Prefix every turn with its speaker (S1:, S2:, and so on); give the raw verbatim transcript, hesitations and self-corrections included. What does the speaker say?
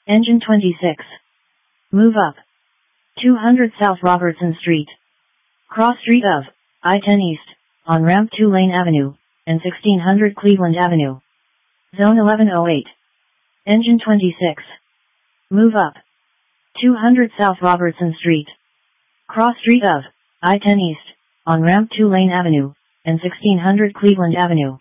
S1: Engine twenty-six. Move up. two hundred South Robertson Street. Cross street of I ten East, on ramp two Lane Avenue, and sixteen hundred Cleveland Avenue. Zone eleven oh eight. Engine twenty-six. Move up. two hundred South Robertson Street. Cross street of I ten East, on ramp two Lane Avenue, and sixteen hundred Cleveland Avenue.